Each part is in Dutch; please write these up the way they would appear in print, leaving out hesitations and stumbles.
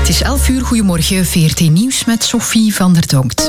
Het is 11 uur, goedemorgen, VRT Nieuws met Sophie van der Donkt.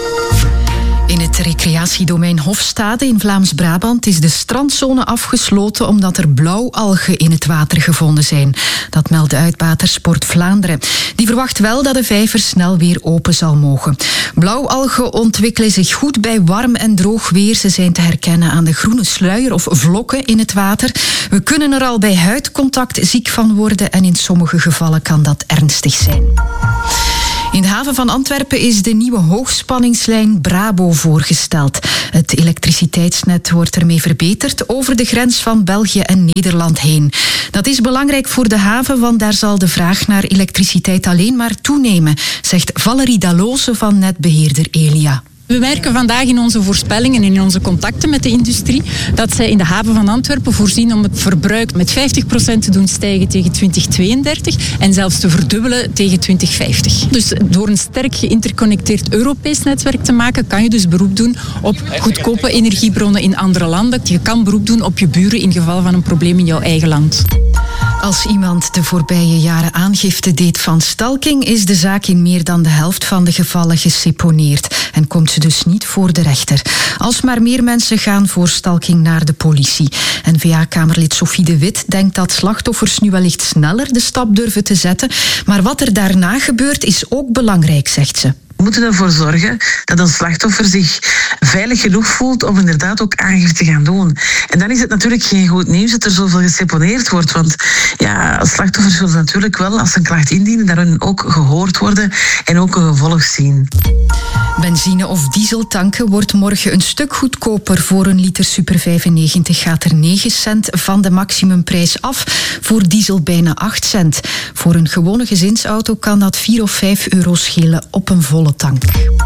In het recreatiedomein Hofstade in Vlaams-Brabant is de strandzone afgesloten omdat er blauwalgen in het water gevonden zijn. Dat meldt de uitbater Sport Vlaanderen. Die verwacht wel dat de vijver snel weer open zal mogen. Blauwalgen ontwikkelen zich goed bij warm en droog weer. Ze zijn te herkennen aan de groene sluier of vlokken in het water. We kunnen er al bij huidcontact ziek van worden en in sommige gevallen kan dat ernstig zijn. In de haven van Antwerpen is de nieuwe hoogspanningslijn Brabo voorgesteld. Het elektriciteitsnet wordt ermee verbeterd over de grens van België en Nederland heen. Dat is belangrijk voor de haven, want daar zal de vraag naar elektriciteit alleen maar toenemen, zegt Valerie Dalloze van netbeheerder Elia. We merken vandaag in onze voorspellingen en in onze contacten met de industrie dat zij in de haven van Antwerpen voorzien om het verbruik met 50% te doen stijgen tegen 2032 en zelfs te verdubbelen tegen 2050. Dus door een sterk geïnterconnecteerd Europees netwerk te maken, kan je dus beroep doen op goedkope energiebronnen in andere landen. Je kan beroep doen op je buren in geval van een probleem in jouw eigen land. Als iemand de voorbije jaren aangifte deed van stalking, is de zaak in meer dan de helft van de gevallen geseponeerd en komt ze dus niet voor de rechter. Alsmaar meer mensen gaan voor stalking naar de politie. N-VA-kamerlid Sophie de Wit denkt dat slachtoffers nu wellicht sneller de stap durven te zetten, maar wat er daarna gebeurt is ook belangrijk, zegt ze. We moeten ervoor zorgen dat een slachtoffer zich veilig genoeg voelt om inderdaad ook aangifte te gaan doen. En dan is het natuurlijk geen goed nieuws dat er zoveel geseponeerd wordt. Want ja, slachtoffers willen natuurlijk wel, als ze een klacht indienen, daarin ook gehoord worden en ook een gevolg zien. Benzine of diesel tanken wordt morgen een stuk goedkoper. Voor een liter Super 95 gaat er 9 cent van de maximumprijs af. Voor diesel bijna 8 cent. Voor een gewone gezinsauto kan dat 4 of 5 euro schelen op een volle tank.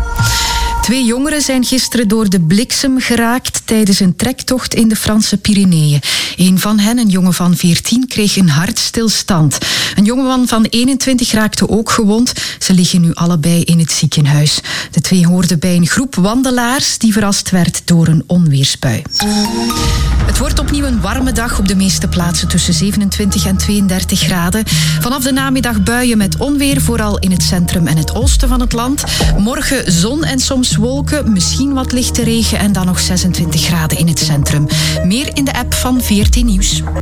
2 jongeren zijn gisteren door de bliksem geraakt tijdens een trektocht in de Franse Pyreneeën. Een van hen, een jongen van 14, kreeg een hartstilstand. Een jongeman van 21 raakte ook gewond. Ze liggen nu allebei in het ziekenhuis. De 2 hoorden bij een groep wandelaars die verrast werd door een onweersbui. Het wordt opnieuw een warme dag, op de meeste plaatsen tussen 27 en 32 graden. Vanaf de namiddag buien met onweer, vooral in het centrum en het oosten van het land. Morgen zon en soms wolken, misschien wat lichte regen en dan nog 26 graden in het centrum. Meer in de app van VRT Nieuws.